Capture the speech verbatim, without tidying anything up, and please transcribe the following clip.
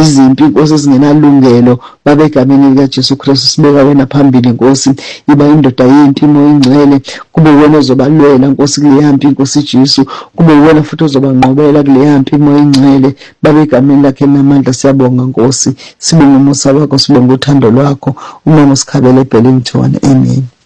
izimpi Nkosi ezingenalungelo Baba egameni lika Jesu Kristu sibeka wena phambili Nkosi iba indoda yempi imo ingcwele kube wena ozobalwela Nkosi kule yampi Nkosi Jesu kube wena futhi ozobanqobela kule yampi imo ingcwele Baba egameni lakhe namandla siyabonga Nkosi sibonga umusa wakho sibonga uthando lwakho uma usikhabele eBellington amen.